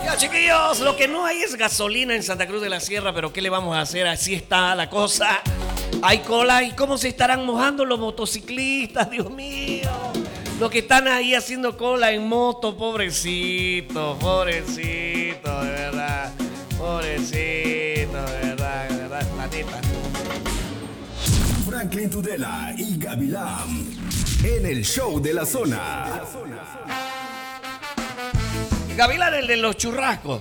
Ya, chiquillos, lo que no hay es gasolina en Santa Cruz de la Sierra, pero ¿qué le vamos a hacer? Así está la cosa. Hay cola y cómo se estarán mojando los motociclistas, Dios mío. Los que están ahí haciendo cola en moto, pobrecito, pobrecito, de verdad. Pobrecito, de verdad, la neta. Franklin Tudela y Gavilán en el show de la zona. Gavilán, el de los churrascos.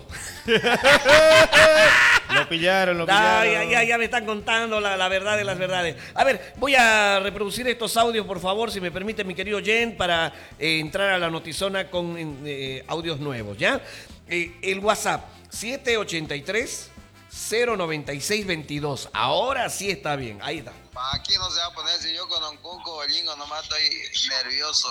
Lo pillaron. Ya me están contando la verdad de las verdades. A ver, voy a reproducir estos audios, por favor, si me permite, mi querido Jen, para entrar a la notizona con audios nuevos, ¿ya? El WhatsApp, 783-096-22. Ahora sí está bien, ahí está. Aquí no se va a poner, si yo con un cuco bolingo nomás estoy nervioso.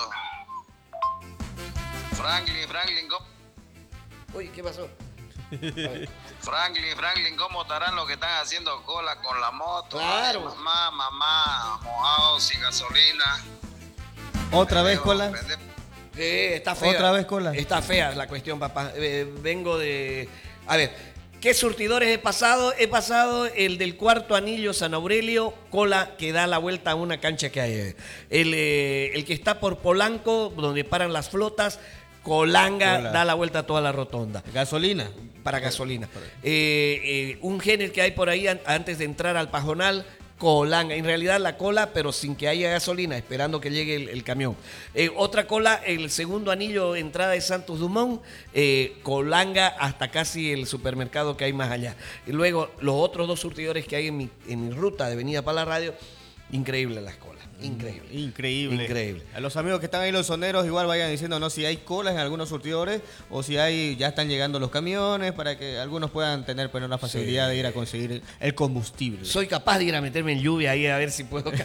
Franklin, ¿cómo? Uy, ¿qué pasó? Franklin, ¿cómo estarán los que están haciendo cola con la moto? Claro. Ay, mamá, mojados, sin gasolina. ¿Otra vez cola? Está fea. ¿Otra vez cola? Está fea la cuestión, papá. Vengo de... A ver, ¿qué surtidores he pasado? He pasado el del Cuarto Anillo San Aurelio, cola que da la vuelta a una cancha que hay. El que está por Polanco, donde paran las flotas, Colanga, Cola. da la vuelta a toda la rotonda. ¿Gasolina? Para gasolina. Un género que hay por ahí antes de entrar al Pajonal, Colanga. En realidad la cola, pero sin que haya gasolina, esperando que llegue el camión. Otra cola, el segundo anillo, entrada de Santos Dumont, Colanga hasta casi el supermercado que hay más allá. Y luego los otros dos surtidores que hay en mi ruta de venida para la radio, increíble las colas. Increíble. A los amigos que están ahí, los soneros, igual vayan diciendo, no, si hay colas en algunos surtidores o si ya están llegando los camiones para que algunos puedan tener una facilidad de ir a conseguir el combustible. Soy capaz de ir a meterme en lluvia ahí a ver si puedo